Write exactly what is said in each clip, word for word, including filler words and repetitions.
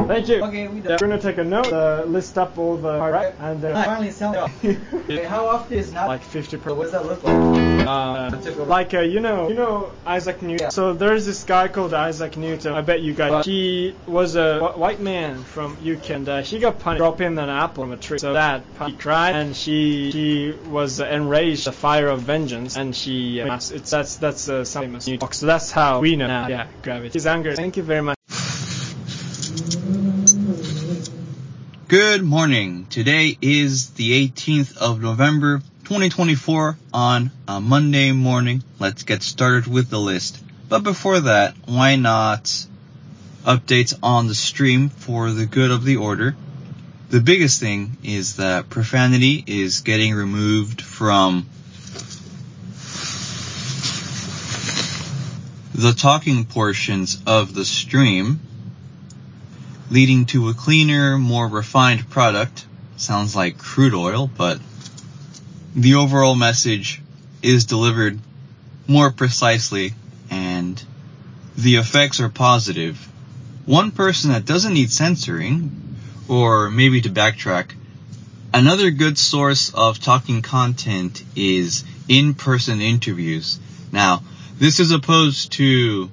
Thank you. Okay, we done. Yeah. We're gonna take a note, uh, list up all the right, and uh, finally sound off. Okay, how often is not like fifty percent. What does that look like? Uh, like uh, you know, you know Isaac Newton. Yeah. So there's this guy called Isaac Newton. I bet you guys. He was a wh- white man from U K, and uh, he got punished dropping an apple from a tree. So that he cried, and she she was uh, enraged, the fire of vengeance, and she. Uh, it's that's that's uh, something famous Newton. So that's how we know now. Yeah, gravity. His anger. Thank you very much. Good morning. Today is the eighteenth of November, twenty twenty-four, on a Monday morning. Let's get started with the list. But before that, why not updates on the stream for the good of the order? The biggest thing is that profanity is getting removed from the talking portions of the stream, leading to a cleaner, more refined product. Sounds like crude oil, but the overall message is delivered more precisely, and the effects are positive. One person that doesn't need censoring, or maybe to backtrack, another good source of talking content is in-person interviews. Now, this is opposed to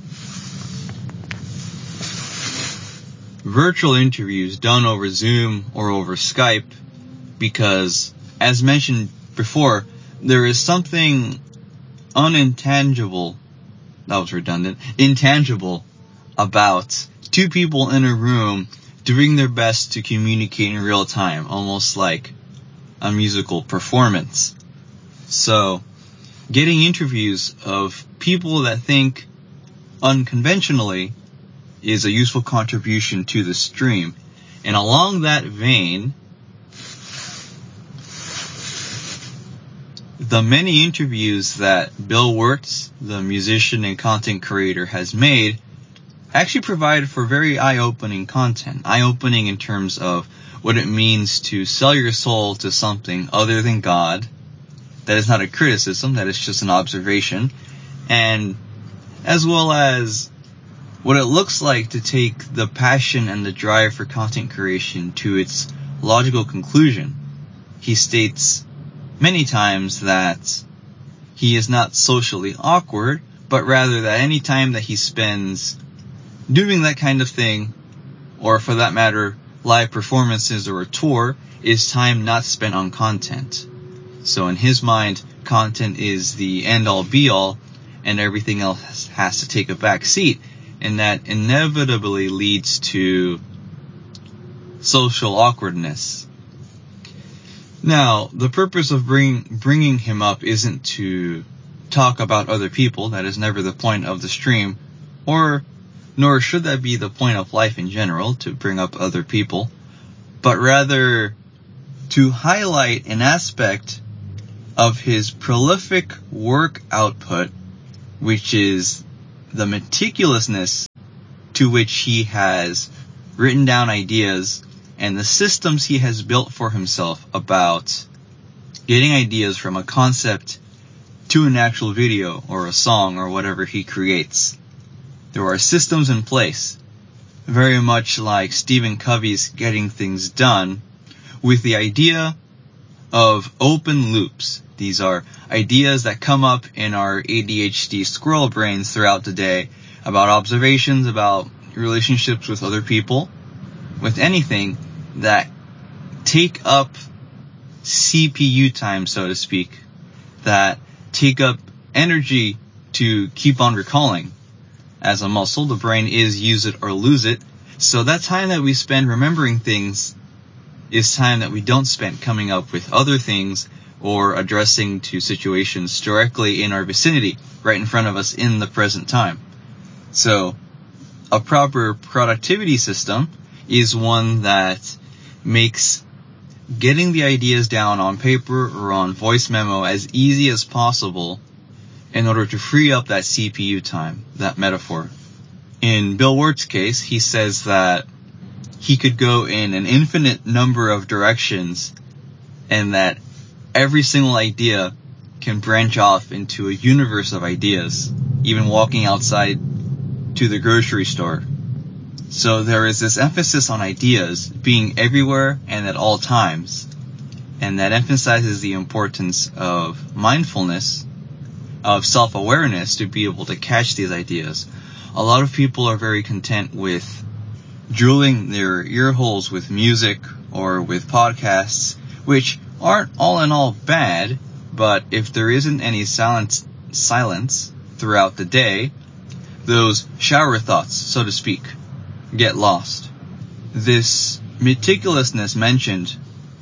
virtual interviews done over Zoom or over Skype, because, as mentioned before, there is something unintangible, that was redundant, intangible about two people in a room doing their best to communicate in real time, almost like a musical performance. So, getting interviews of people that think unconventionally is a useful contribution to the stream. And along that vein, the many interviews that Bill Wirtz, the musician and content creator, has made actually provide for very eye-opening content. Eye-opening in terms of what it means to sell your soul to something other than God. That is not a criticism, that is just an observation. And as well as what it looks like to take the passion and the drive for content creation to its logical conclusion. He states many times that he is not socially awkward, but rather that any time that he spends doing that kind of thing, or for that matter, live performances or a tour, is time not spent on content. So in his mind, content is the end-all be-all, and everything else has to take a back seat. And that inevitably leads to social awkwardness. Now, the purpose of bring, bringing him up isn't to talk about other people. That is never the point of the stream, or nor should that be the point of life in general, to bring up other people, but rather to highlight an aspect of his prolific work output, which is the meticulousness to which he has written down ideas and the systems he has built for himself about getting ideas from a concept to an actual video or a song or whatever he creates. There are systems in place, very much like Stephen Covey's Getting Things Done, with the idea of open loops. These are ideas that come up in our A D H D squirrel brains throughout the day about observations, about relationships with other people, with anything that take up C P U time, so to speak, that take up energy to keep on recalling. As a muscle, the brain is use it or lose it. So that time that we spend remembering things is time that we don't spend coming up with other things or addressing to situations directly in our vicinity, right in front of us in the present time. So, a proper productivity system is one that makes getting the ideas down on paper or on voice memo as easy as possible in order to free up that C P U time, that metaphor. In Bill Wirtz's case, he says that he could go in an infinite number of directions and that every single idea can branch off into a universe of ideas, even walking outside to the grocery store. So there is this emphasis on ideas being everywhere and at all times, and that emphasizes the importance of mindfulness, of self-awareness to be able to catch these ideas. A lot of people are very content with drilling their ear holes with music or with podcasts, which aren't all in all bad, but if there isn't any silence, silence throughout the day, those shower thoughts, so to speak, get lost. This meticulousness mentioned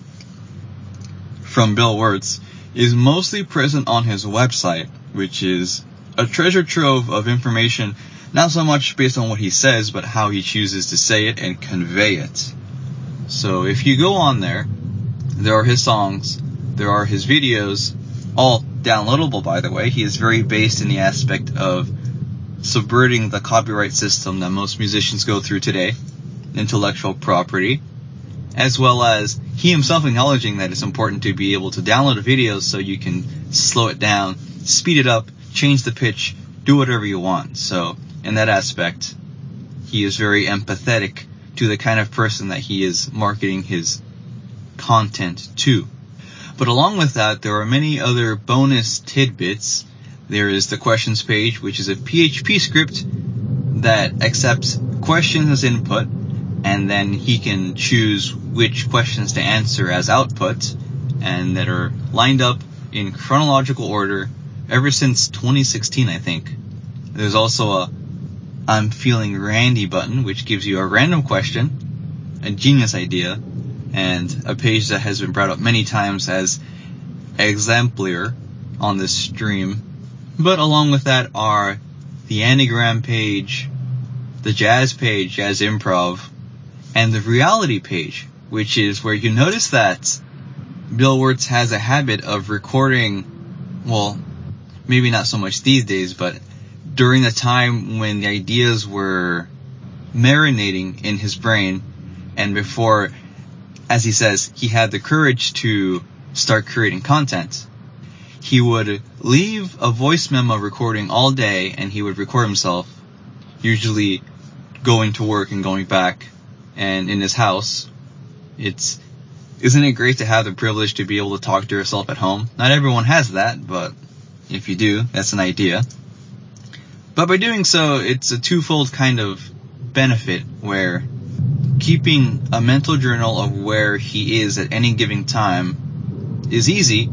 from Bill Wirtz is mostly present on his website, which is a treasure trove of information, not so much based on what he says, but how he chooses to say it and convey it. So if you go on there, there are his songs, there are his videos, all downloadable, by the way. He is very based in the aspect of subverting the copyright system that most musicians go through today, intellectual property, as well as he himself acknowledging that it's important to be able to download a video so you can slow it down, speed it up, change the pitch, do whatever you want. So in that aspect, he is very empathetic to the kind of person that he is marketing his content to. But along with that, there are many other bonus tidbits. There is the questions page, which is a P H P script that accepts questions as input, and then he can choose which questions to answer as output, and that are lined up in chronological order ever since twenty sixteen, I think. There's also a I'm feeling Randy button, which gives you a random question, a genius idea, and a page that has been brought up many times as exemplar on this stream. But along with that are the Anagram page, the Jazz page, Jazz Improv, and the Reality page, which is where you notice that Bill Wirtz has a habit of recording, well, maybe not so much these days, but during the time when the ideas were marinating in his brain, and before, as he says, he had the courage to start creating content, he would leave a voice memo recording all day, and he would record himself, usually going to work and going back, and in his house. It's, isn't it great to have the privilege to be able to talk to yourself at home? Not everyone has that, but if you do, that's an idea. But by doing so, it's a twofold kind of benefit, where keeping a mental journal of where he is at any given time is easy,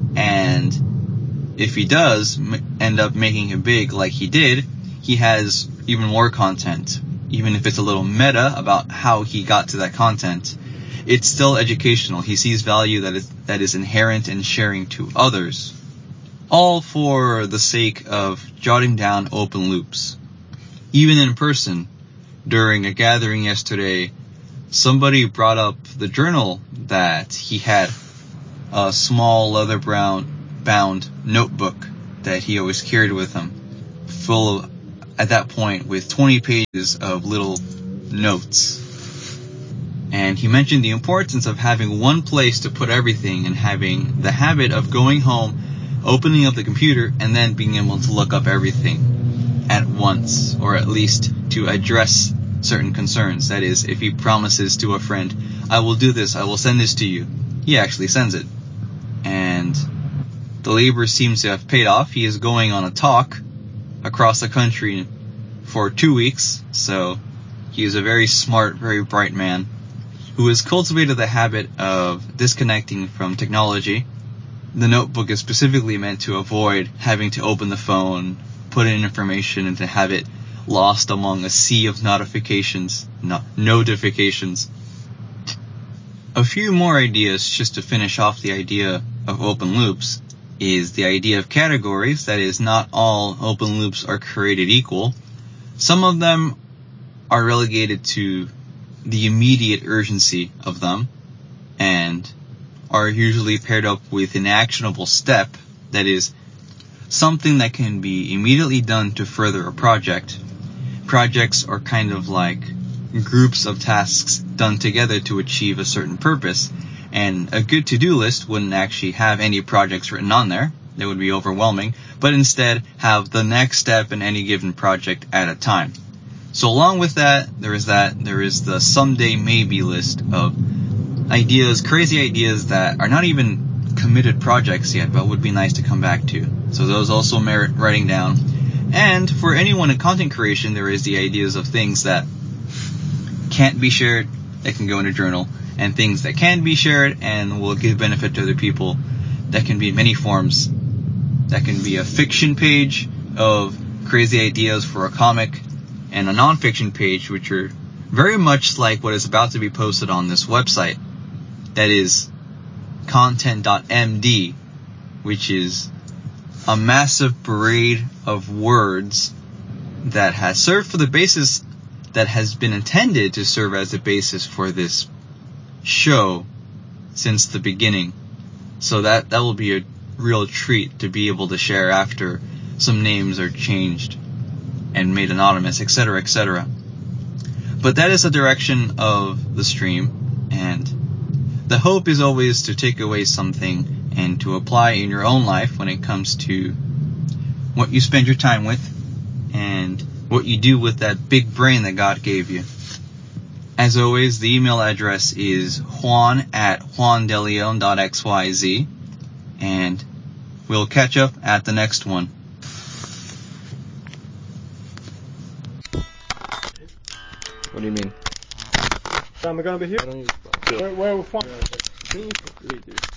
and if he does m- end up making it big like he did, he has even more content. Even if it's a little meta about how he got to that content, it's still educational. He sees value that is that is inherent in sharing to others, all for the sake of jotting down open loops. Even in person, during a gathering yesterday, somebody brought up the journal that he had, a small leather brown bound notebook that he always carried with him, full of, at that point, with twenty pages of little notes. And he mentioned the importance of having one place to put everything, and having the habit of going home, opening up the computer, and then being able to look up everything at once, or at least to address certain concerns. That is, if he promises to a friend, I will do this, I will send this to you, he actually sends it. And the labor seems to have paid off. He is going on a talk across the country for two weeks, so he is a very smart, very bright man who has cultivated the habit of disconnecting from technology. The notebook is specifically meant to avoid having to open the phone, put in information, and to have it lost among a sea of notifications, no, notifications. A few more ideas just to finish off the idea of open loops is the idea of categories. That is, not all open loops are created equal. Some of them are relegated to the immediate urgency of them and are usually paired up with an actionable step, that is, something that can be immediately done to further a project. Projects are kind of like groups of tasks done together to achieve a certain purpose, and a good to-do list wouldn't actually have any projects written on there. They would be overwhelming, but instead have the next step in any given project at a time. So along with that, there is that, there is the someday maybe list of ideas, crazy ideas that are not even committed projects yet, but would be nice to come back to. So those also merit writing down. And for anyone in content creation, there is the ideas of things that can't be shared, that can go in a journal, and things that can be shared and will give benefit to other people. That can be in many forms. That can be a fiction page of crazy ideas for a comic, and a non-fiction page, which are very much like what is about to be posted on this website. That is content dot m d, which is a massive parade of words that has served for the basis, that has been intended to serve as the basis for this show since the beginning. So that, that will be a real treat to be able to share after some names are changed and made anonymous, et cetera, et cetera. But that is the direction of the stream, and the hope is always to take away something and to apply in your own life when it comes to what you spend your time with and what you do with that big brain that God gave you. As always, the email address is juan at juandeleon dot x y z, and we'll catch up at the next one. What do you mean? Am I gonna be here? I don't use Where, where, where? Can you really do?